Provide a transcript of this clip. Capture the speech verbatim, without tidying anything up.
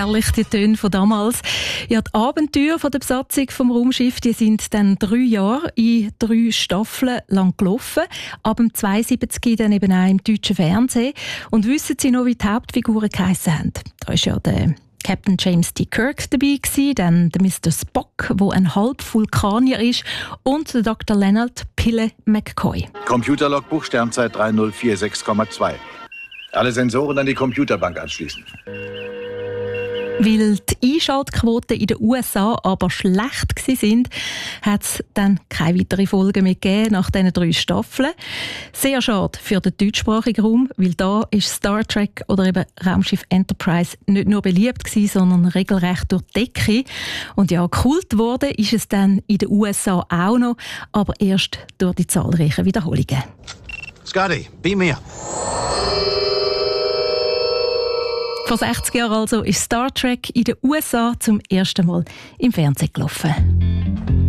herrlich, die Töne von damals. Ja, die Abenteuer von der Besatzung vom Raumschiff, die sind dann drei Jahre in drei Staffeln lang gelaufen. Ab dem zweiundsiebzig dann eben auch im deutschen Fernsehen. Und wissen Sie noch, wie die Hauptfiguren geheissen haben? Da ist ja der Captain James T. Kirk dabei gewesen, dann der Mister Spock, der ein Halb-Vulkanier ist, und der Doktor Leonard Pille McCoy. Computerlogbuch Sternzeit drei null vier sechs Komma zwei. Alle Sensoren an die Computerbank anschließen. Weil die Einschaltquoten in den U S A aber schlecht waren, hat es dann keine weiteren Folgen mehr gegeben nach diesen drei Staffeln. Sehr schade für den deutschsprachigen Raum, weil da ist Star Trek oder eben Raumschiff Enterprise nicht nur beliebt gewesen, sondern regelrecht durch die Decke. Und ja, Kult wurde ist es dann in den U S A auch noch, aber erst durch die zahlreichen Wiederholungen. Scotty, beam me up. Vor sechzig Jahren also ist Star Trek in den U S A zum ersten Mal im Fernsehen gelaufen.